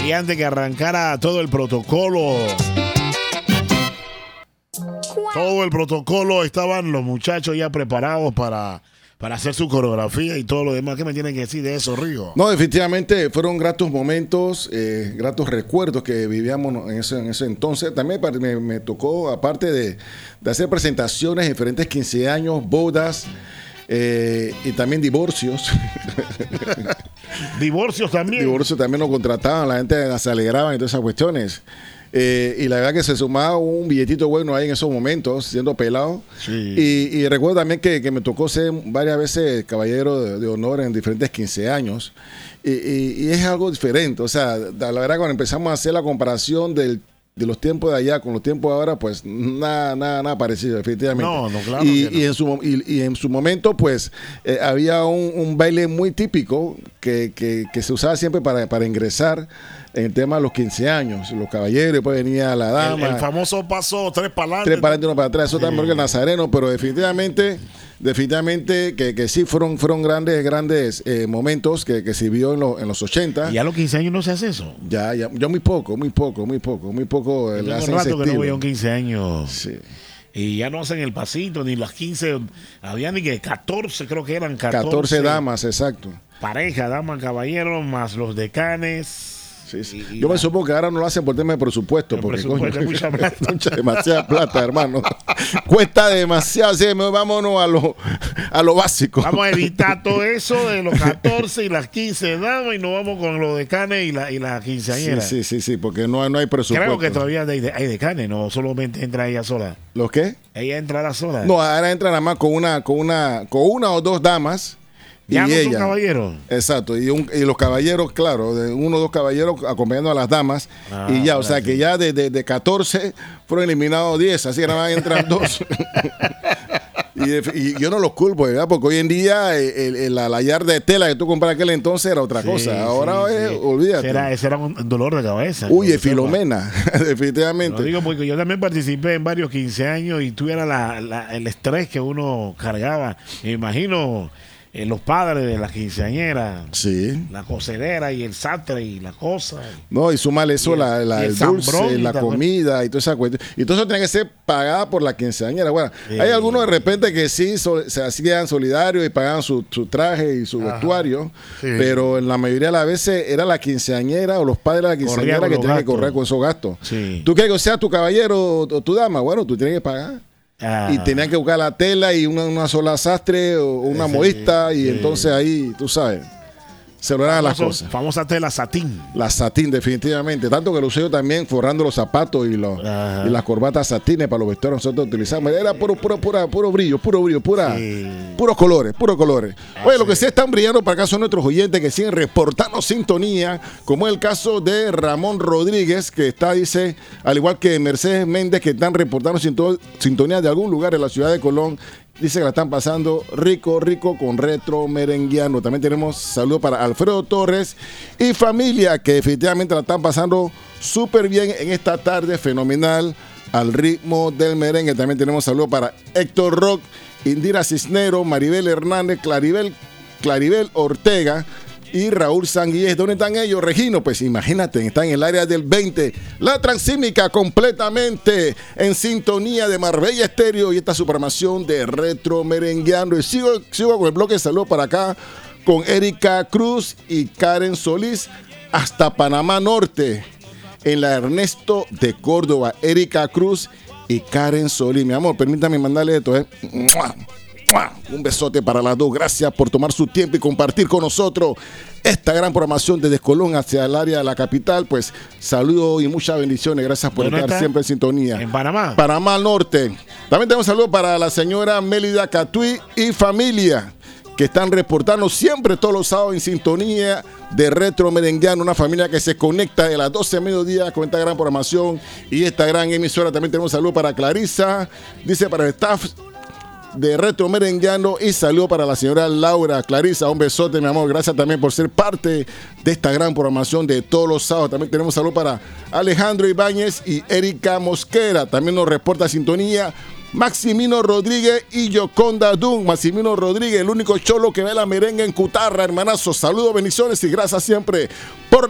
Y antes que arrancara todo el protocolo, estaban los muchachos ya preparados para hacer su coreografía y todo lo demás. ¿Qué me tienen que decir de eso, Rigo? No, definitivamente fueron gratos momentos, gratos recuerdos que vivíamos en ese entonces. También me tocó, aparte de hacer presentaciones, diferentes 15 años, bodas y también divorcios. Divorcios también. Divorcios también nos contrataban, la gente se alegraba y todas esas cuestiones. Y la verdad que se sumaba un billetito bueno ahí en esos momentos, siendo pelado. Sí. Y recuerdo también que me tocó ser varias veces caballero de honor en diferentes 15 años. Y es algo diferente. O sea, la verdad cuando empezamos a hacer la comparación de los tiempos de allá con los tiempos de ahora, pues nada parecido, definitivamente. No, claro. Y en su momento, pues, había un baile muy típico que se usaba siempre para ingresar en el tema de los 15 años, los caballeros, después venía la dama. El famoso paso 3 para adelante. 3 para adelante, 1 para atrás, eso también que el nazareno, pero definitivamente que sí fueron grandes momentos que se vio en los 80. ¿Y a los 15 años no se hace eso? Ya muy poco. Yo tengo un rato que no voy a un 15 años. Sí. Y ya no hacen el pasito, ni las 15, había ni que 14, creo que eran 14 damas, exacto. Pareja, dama, caballero, más los decanes. Sí. Yo me supongo que ahora no lo hacen por tema de presupuesto, porque coño, mucha plata. demasiada plata, hermano. Cuesta demasiado, sí, vámonos a lo básico. Vamos a evitar todo eso de los 14 y las 15 damas y nos vamos con los decanes y la quinceañera. Sí, porque no hay presupuesto. Creo que todavía hay decanes, no solamente entra ella sola. ¿Los qué? Ella entrará sola. No, ahora entra nada más con una o dos damas. Ya y no ella. son caballeros. Exacto, y los caballeros, claro, uno o dos caballeros acompañando a las damas. Y ya, o sea que ya de 14 fueron eliminados 10, así que nada más entran 2. Y yo no los culpo, ¿verdad? Porque hoy en día la yarda de tela que tú compras en aquel entonces era otra cosa. Ahora olvídate. Ese era un dolor de cabeza. Uy, Filomena, definitivamente. Lo digo porque yo también participé en varios 15 años y tuviera el estrés que uno cargaba. Me imagino los padres de la quinceañera, sí, la cocerera y el sastre y la cosa. No, y sumarle eso, el dulce, la comida y toda esa cuestión. Y todo eso tiene que ser pagada por la quinceañera. Bueno, hay algunos de repente que sí se hacían solidarios y pagaban su traje y su vestuario, pero en la mayoría de las veces era la quinceañera o los padres de la quinceañera que tienen que correr con esos gastos. Sí. ¿Tú quieres que sea tu caballero o tu dama? Bueno, tú tienes que pagar. Y tenían que buscar la tela y una sola sastre o una modista y entonces ahí, tú sabes, se lograban las cosas. Famosa tela satín. La satín, definitivamente. Tanto que lo usé yo también forrando los zapatos y las corbatas satines para los vestuarios que nosotros utilizamos. Era puro brillo, puros colores. Oye, lo que sí están brillando para acá son nuestros oyentes que siguen reportando sintonía, como es el caso de Ramón Rodríguez, que dice, al igual que Mercedes Méndez, que están reportando sintonía de algún lugar en la ciudad de Colón. Dice que la están pasando rico con Retro Merengueando. También tenemos saludos para Alfredo Torres y familia, que definitivamente la están pasando súper bien en esta tarde fenomenal al ritmo del merengue. También tenemos saludos para Héctor Rock, Indira Cisnero, Maribel Hernández, Claribel Ortega y Raúl Sanguillés. ¿Dónde están ellos, Regino? Pues imagínate, están en el área del 20. La Transísmica completamente en sintonía de Marbella Estéreo y esta su programación de Retro Merengueando. Y sigo con el bloque de salud para acá con Erika Cruz y Karen Solís hasta Panamá Norte. En la Ernesto de Córdoba, Erika Cruz y Karen Solís. Mi amor, permítame mandarle esto, un besote para las dos. Gracias por tomar su tiempo y compartir con nosotros esta gran programación desde Colón hacia el área de la capital. Pues saludos y muchas bendiciones. Gracias por estar siempre en sintonía. En Panamá. Panamá Norte. También tenemos saludos para la señora Mélida Catuí y familia, que están reportando siempre todos los sábados en sintonía de Retro Merengueando, una familia que se conecta de las 12 de mediodía con esta gran programación y esta gran emisora. También tenemos saludos para Clarisa, dice para el staff de Retro Merengueando, y saludo para la señora Laura. Clarisa, un besote, mi amor, gracias también por ser parte de esta gran programación de todos los sábados. También tenemos saludo para Alejandro Ibáñez y Erika Mosquera, también nos reporta sintonía Maximino Rodríguez y Yoconda Dun. Maximino Rodríguez, el único cholo que ve la merengue en Cutarra, hermanazo. Saludos, bendiciones y gracias siempre por